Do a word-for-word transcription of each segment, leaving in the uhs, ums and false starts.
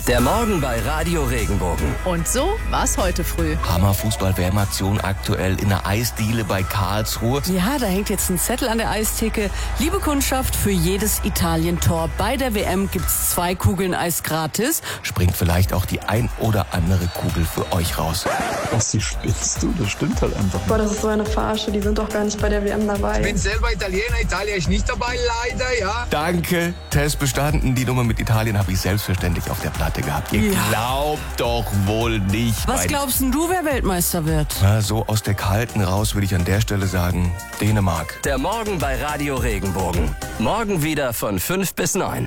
Der Morgen bei Radio Regenbogen. Und so war's heute früh. Hammer-Fußball-W M-Aktion aktuell in der Eisdiele bei Karlsruhe. Ja, da hängt jetzt ein Zettel an der Eistheke. Liebe Kundschaft, für jedes Italien-Tor bei der W M gibt's zwei Kugeln Eis gratis. Springt vielleicht auch die ein oder andere Kugel für euch raus. Was, wie spinnst du? Das stimmt halt einfach nicht. Boah, das ist so eine Verarsche. Die sind doch gar nicht bei der W M dabei. Ich bin selber Italiener. Italien ist nicht dabei, leider, ja. Danke, Test bestanden. Die Nummer mit Italien habe ich selbstverständlich auf der Platte gehabt. Ihr Ja. glaubt doch wohl nicht. Was glaubst denn du, wer Weltmeister wird? Na, so aus der Kalten raus würde ich an der Stelle sagen, Dänemark. Der Morgen bei Radio Regenbogen. Morgen wieder von fünf bis neun.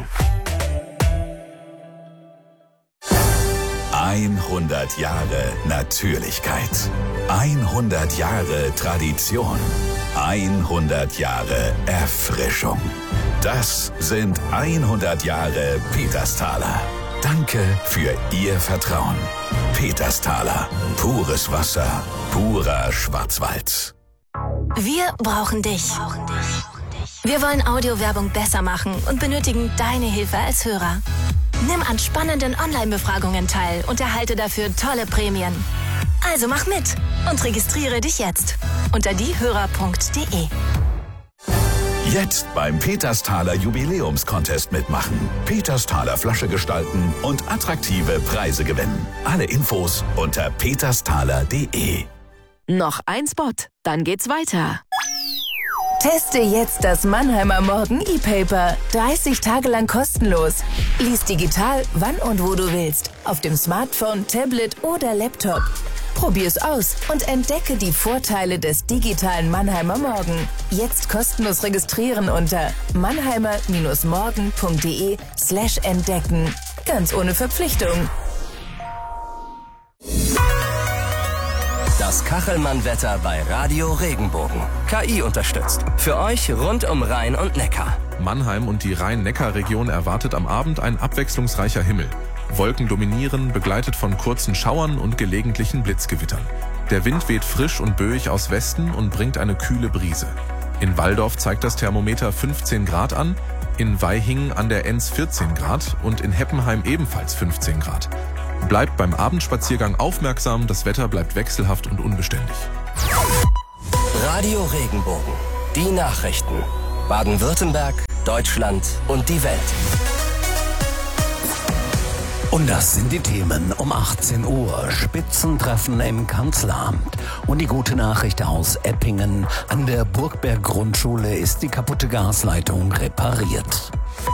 hundert Jahre Natürlichkeit. hundert Jahre Tradition. hundert Jahre Erfrischung. Das sind hundert Jahre Petersthaler. Danke für Ihr Vertrauen. Petersthaler. Pures Wasser. Purer Schwarzwald. Wir brauchen dich. Wir wollen Audiowerbung besser machen und benötigen deine Hilfe als Hörer. Nimm an spannenden Online-Befragungen teil und erhalte dafür tolle Prämien. Also mach mit und registriere dich jetzt unter diehörer punkt de. Jetzt beim Petersthaler Jubiläumscontest mitmachen. Petersthaler Flasche gestalten und attraktive Preise gewinnen. Alle Infos unter petersthaler punkt de. Noch ein Spot, dann geht's weiter. Teste jetzt das Mannheimer Morgen E-Paper. dreißig Tage lang kostenlos. Lies digital, wann und wo du willst. Auf dem Smartphone, Tablet oder Laptop. Probier's aus und entdecke die Vorteile des digitalen Mannheimer Morgen. Jetzt kostenlos registrieren unter mannheimer-morgen punkt de slash entdecken. Ganz ohne Verpflichtung. Das Kachelmann-Wetter bei Radio Regenbogen. K I unterstützt. Für euch rund um Rhein und Neckar. Mannheim und die Rhein-Neckar-Region erwartet am Abend ein abwechslungsreicher Himmel. Wolken dominieren, begleitet von kurzen Schauern und gelegentlichen Blitzgewittern. Der Wind weht frisch und böig aus Westen und bringt eine kühle Brise. In Walldorf zeigt das Thermometer fünfzehn Grad an, in Weihingen an der Enns vierzehn Grad und in Heppenheim ebenfalls fünfzehn Grad. Bleibt beim Abendspaziergang aufmerksam, das Wetter bleibt wechselhaft und unbeständig. Radio Regenbogen. Die Nachrichten. Baden-Württemberg, Deutschland und die Welt. Und das sind die Themen um achtzehn Uhr. Spitzentreffen im Kanzleramt. Und die gute Nachricht aus Eppingen. An der Burgberg-Grundschule ist die kaputte Gasleitung repariert.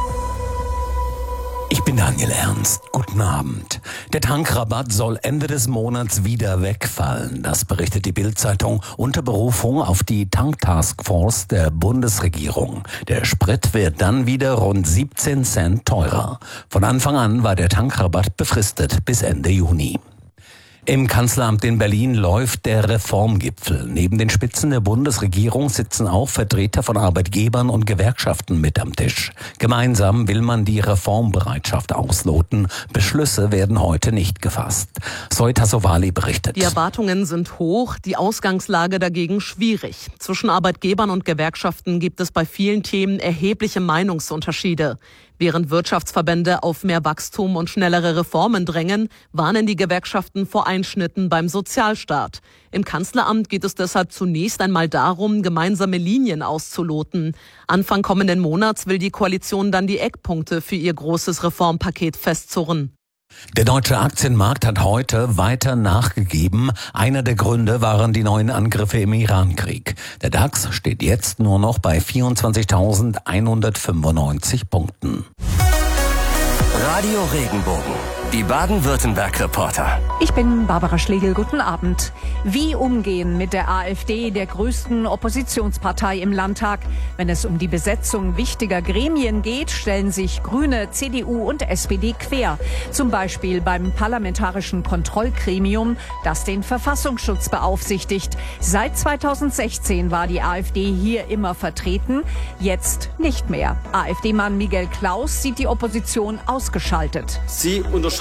Ich bin Daniel Ernst. Guten Abend. Der Tankrabatt soll Ende des Monats wieder wegfallen. Das berichtet die Bild-Zeitung unter Berufung auf die Tank-Taskforce der Bundesregierung. Der Sprit wird dann wieder rund siebzehn Cent teurer. Von Anfang an war der Tankrabatt befristet bis Ende Juni. Im Kanzleramt in Berlin läuft der Reformgipfel. Neben den Spitzen der Bundesregierung sitzen auch Vertreter von Arbeitgebern und Gewerkschaften mit am Tisch. Gemeinsam will man die Reformbereitschaft ausloten. Beschlüsse werden heute nicht gefasst. Zoe Tassovali berichtet. Die Erwartungen sind hoch, die Ausgangslage dagegen schwierig. Zwischen Arbeitgebern und Gewerkschaften gibt es bei vielen Themen erhebliche Meinungsunterschiede. Während Wirtschaftsverbände auf mehr Wachstum und schnellere Reformen drängen, warnen die Gewerkschaften vor Einschnitten beim Sozialstaat. Im Kanzleramt geht es deshalb zunächst einmal darum, gemeinsame Linien auszuloten. Anfang kommenden Monats will die Koalition dann die Eckpunkte für ihr großes Reformpaket festzurren. Der deutsche Aktienmarkt hat heute weiter nachgegeben. Einer der Gründe waren die neuen Angriffe im Iran-Krieg. Der DAX steht jetzt nur noch bei vierundzwanzigtausendeinhundertfünfundneunzig Punkten. Radio Regenbogen. Die Baden-Württemberg-Reporter. Ich bin Barbara Schlegel, guten Abend. Wie umgehen mit der AfD, der größten Oppositionspartei im Landtag? Wenn es um die Besetzung wichtiger Gremien geht, stellen sich Grüne, C D U und S P D quer. Zum Beispiel beim Parlamentarischen Kontrollgremium, das den Verfassungsschutz beaufsichtigt. Seit zweitausendsechzehn war die AfD hier immer vertreten, jetzt nicht mehr. AfD-Mann Miguel Klaus sieht die Opposition ausgeschaltet. Sie unterscheiden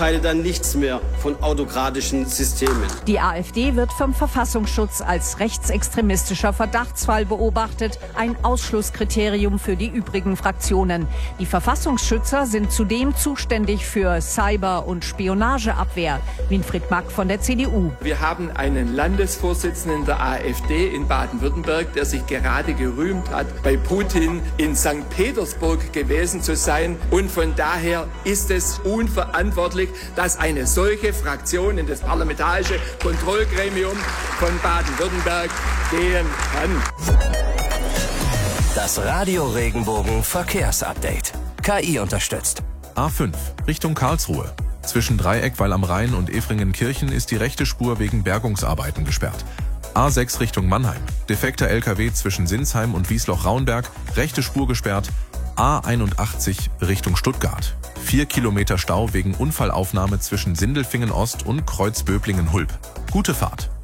unterscheidet dann nichts mehr von autokratischen Systemen. Die AfD wird vom Verfassungsschutz als rechtsextremistischer Verdachtsfall beobachtet, ein Ausschlusskriterium für die übrigen Fraktionen. Die Verfassungsschützer sind zudem zuständig für Cyber- und Spionageabwehr. Winfried Mack von der C D U. Wir haben einen Landesvorsitzenden der AfD in Baden-Württemberg, der sich gerade gerühmt hat, bei Putin in Sankt Petersburg gewesen zu sein. Und von daher ist es unverantwortlich, dass eine solche Fraktion in das parlamentarische Kontrollgremium von Baden-Württemberg gehen kann. Das Radio Regenbogen Verkehrsupdate. K I unterstützt. A fünf Richtung Karlsruhe. Zwischen Dreieckweil am Rhein und Efringenkirchen ist die rechte Spur wegen Bergungsarbeiten gesperrt. A sechs Richtung Mannheim. Defekter L K W zwischen Sinsheim und Wiesloch-Rauenberg. Rechte Spur gesperrt. A einundachtzig Richtung Stuttgart. Vier Kilometer Stau wegen Unfallaufnahme zwischen Sindelfingen Ost und Kreuzböblingen-Hulb. Gute Fahrt.